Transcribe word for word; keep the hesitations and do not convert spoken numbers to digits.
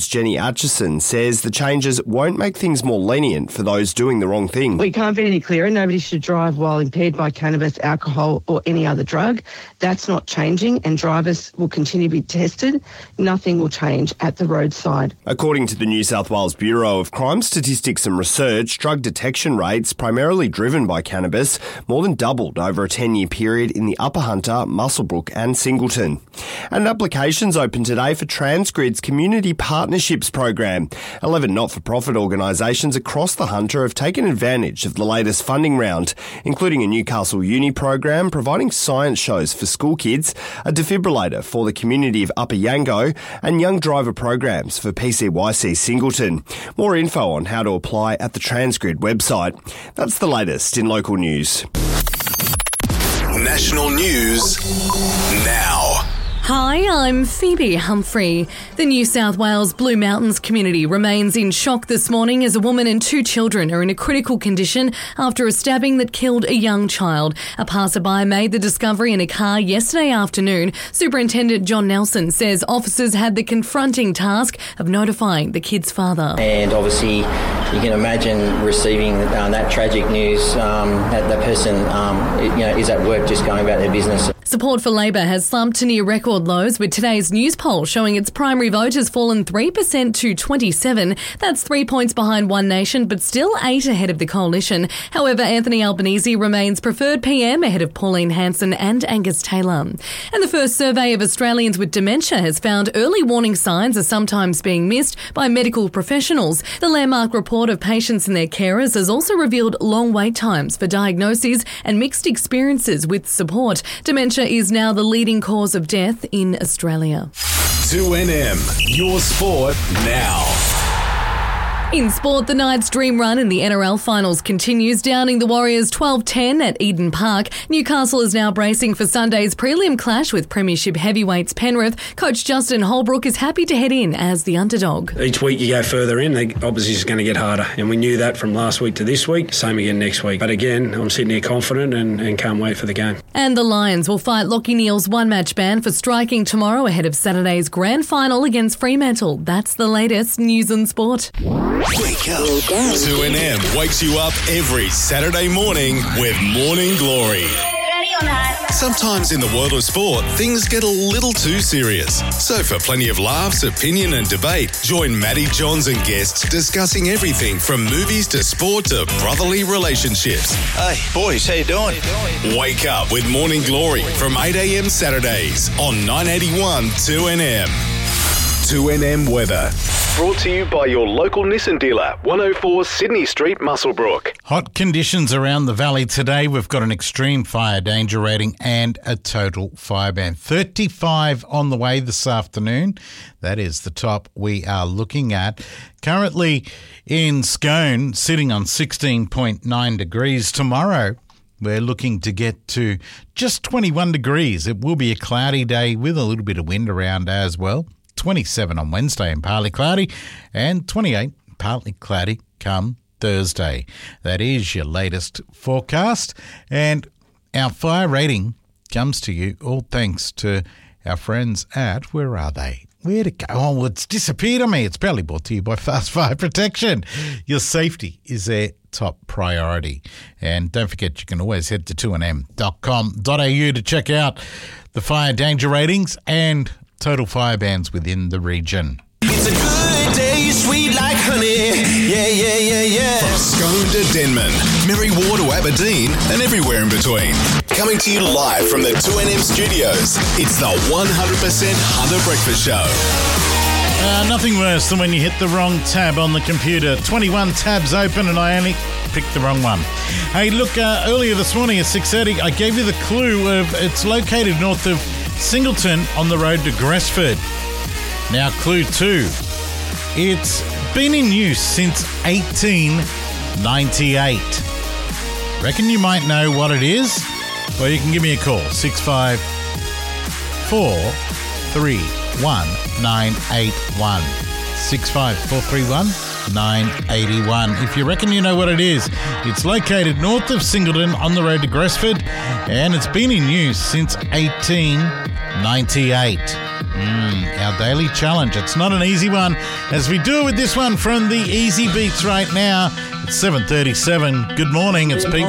Jenny Atchison says the changes won't make things more lenient for those doing the wrong thing. We can't be any clearer. Nobody should drive while impaired by cannabis, alcohol or any other drug. That's not changing, and drivers will continue to be tested. Nothing will change at the roadside. According to the New South Wales Bureau of Crime Statistics and Research, drug detection rates, primarily driven by cannabis, more than doubled over a ten-year period in the Upper Hunter, Muswellbrook and Singleton. And applications open today for Transgrid's Community Partnerships program. Eleven not-for-profit organisations across the Hunter have taken advantage of the latest funding round, including a Newcastle Uni program providing science shows for school kids, a defibrillator for the community of Upper Yango, and young driver programs for P C Y C Singleton. More info on how to apply at the Transgrid website. That's the latest in local news. National news now. Hi, I'm Phoebe Humphrey. The New South Wales Blue Mountains community remains in shock this morning as a woman and two children are in a critical condition after a stabbing that killed a young child. A passerby made the discovery in a car yesterday afternoon. Superintendent John Nelson says officers had the confronting task of notifying the kid's father. And obviously, you can imagine receiving uh, that tragic news. Um, that the person um, you know, is at work just going about their business. Support for Labor has slumped to near record lows, with today's news poll showing its primary vote has fallen three percent to twenty-seven. That's three points behind One Nation, but still eight ahead of the coalition. However, Anthony Albanese remains preferred P M ahead of Pauline Hanson and Angus Taylor. And the first survey of Australians with dementia has found early warning signs are sometimes being missed by medical professionals. The landmark report of patients and their carers has also revealed long wait times for diagnoses and mixed experiences with support. Dementia is now the leading cause of death in Australia. two N M, your sport now. In sport, the Knights' dream run in the N R L finals continues, downing the Warriors twelve ten at Eden Park. Newcastle is now bracing for Sunday's prelim clash with Premiership heavyweights Penrith. Coach Justin Holbrook is happy to head in as the underdog. Each week you go further in, the opposition is going to get harder, and we knew that from last week to this week. Same again next week. But again, I'm sitting here confident and, and can't wait for the game. And the Lions will fight Lachie Neale's one-match ban for striking tomorrow ahead of Saturday's grand final against Fremantle. That's the latest news and sport. Wake up. two N M wakes you up every Saturday morning with Morning Glory. Ready or not? Sometimes in the world of sport, things get a little too serious. So for plenty of laughs, opinion and debate, join Matty Johns and guests discussing everything from movies to sport to brotherly relationships. Hey, boys, how you doing? Wake up with Morning Glory from eight a.m. Saturdays on nine eighty-one two N M. two N M weather. Brought to you by your local Nissan dealer, one oh four Sydney Street, Muswellbrook. Hot conditions around the valley today. We've got an extreme fire danger rating and a total fire ban. thirty-five on the way this afternoon. That is the top we are looking at. Currently in Scone, sitting on sixteen point nine degrees. Tomorrow, we're looking to get to just twenty-one degrees. It will be a cloudy day with a little bit of wind around as well. twenty-seven on Wednesday and partly cloudy, and twenty-eight partly cloudy come Thursday. That is your latest forecast, and our fire rating comes to you all thanks to our friends at, where are they? Where'd it go? Oh, it's disappeared on me. It's barely brought to you by Fast Fire Protection. Your safety is their top priority. And don't forget, you can always head to two n m dot com dot a u to check out the fire danger ratings and total fire bans within the region. It's a good day, sweet like honey. Yeah, yeah, yeah, yeah. From Scone to Denman, Merry War to Aberdeen, and everywhere in between. Coming to you live from the two N M studios, it's the one hundred percent Hunter Breakfast Show. Uh, nothing worse than when you hit the wrong tab on the computer. twenty-one tabs open and I only picked the wrong one. Hey, look, uh, earlier this morning at six thirty, I gave you the clue of it's located north of Singleton on the road to Gresford. Now, clue two. It's been in use since eighteen ninety-eight. Reckon you might know what it is? Well, you can give me a call. six five four three one nine eight one. six five four three one nine eight one. If you reckon you know what it is, it's located north of Singleton on the road to Gresford, and it's been in use since eighteen ninety-eight. Mm, our daily challenge. It's not an easy one, as we do it with this one from the Easy Beats right now. It's seven thirty-seven. Good morning. It's Pete